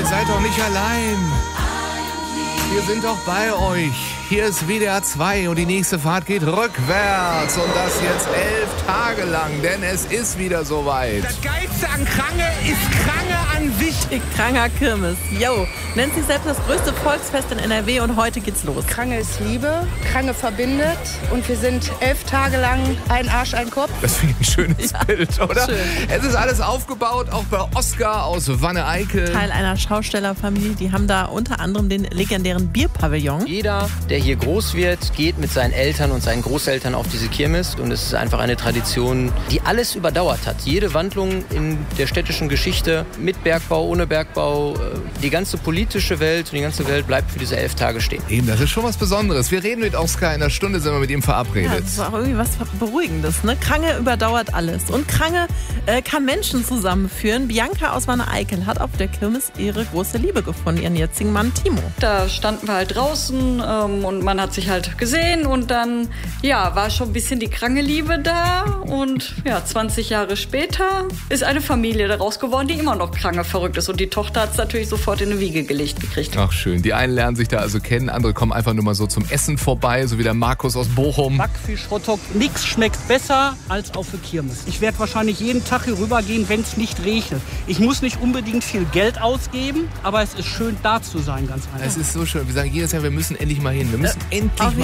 ihr seid doch nicht allein. Wir sind doch bei euch. Hier ist WDR 2 und die nächste Fahrt geht rückwärts. Und das jetzt 11 Tage lang, denn es ist wieder soweit. Das Geilste an Krange ist Krange an sich. Die Kranger Kirmes. Yo, nennt sich selbst das größte Volksfest in NRW und heute geht's los. Krange ist Liebe, Krange verbindet und wir sind 11 Tage lang ein Arsch, ein Kopf. Das finde ich ein schönes Bild, oder? Schön. Es ist alles aufgebaut, auch bei Oskar aus Wanne-Eickel. Teil einer Schaustellerfamilie, die haben da unter anderem den legendären Bierpavillon. Jeder, der hier groß wird, geht mit seinen Eltern und seinen Großeltern auf diese Kirmes. Und es ist einfach eine Tradition, die alles überdauert hat. Jede Wandlung in der städtischen Geschichte, mit Bergbau, ohne Bergbau, die ganze politische Welt und die ganze Welt bleibt für diese 11 Tage stehen. Eben, das ist schon was Besonderes. Wir reden mit Oskar, in einer Stunde sind wir mit ihm Ja, verabredet. das ist auch irgendwie was Beruhigendes, ne? Krange überdauert alles. Und Krange kann Menschen zusammenführen. Bianca aus Wanne-Eickel hat auf der Kirmes ihre große Liebe gefunden, ihren jetzigen Mann Timo. Da standen wir halt draußen und man hat sich halt gesehen und dann, ja, war schon ein bisschen die Krange-Liebe da und ja, 20 Jahre später ist eine Familie daraus geworden, die immer noch Krange verrückt ist und die Tochter hat es natürlich sofort in eine Wiege gelegt gekriegt. Ach schön, die einen lernen sich da also kennen, andere kommen einfach nur mal so zum Essen vorbei, so wie der Markus aus Bochum. Backfisch, Hotdog, nichts schmeckt besser als auf der Kirmes. Ich werde wahrscheinlich jeden Tag hier rübergehen, wenn es nicht regnet. Ich muss nicht unbedingt viel Geld ausgeben, aber es ist schön da zu sein, ganz einfach. Es ist so schön, wir sagen jedes Jahr, wir müssen endlich mal hin. Wir müssen endlich Auf mal